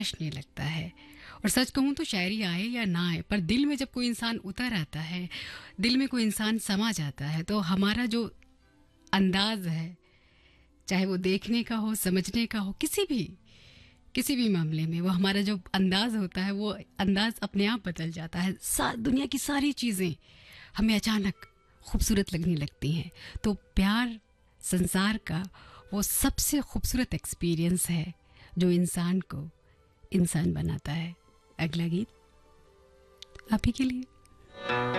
नहीं लगता है। और सच कहूँ तो शायरी आए या ना आए, पर दिल में जब कोई इंसान उतर आता है, दिल में कोई इंसान समा जाता है, तो हमारा जो अंदाज है, चाहे वो देखने का हो, समझने का हो, किसी भी मामले में, वो हमारा जो अंदाज होता है, वो अंदाज अपने आप बदल जाता है। दुनिया की सारी चीज़ें हमें अचानक खूबसूरत लगने लगती हैं। तो प्यार संसार का वो सबसे खूबसूरत एक्सपीरियंस है जो इंसान को इंसान बनाता है। अगला गीत आप ही के लिए।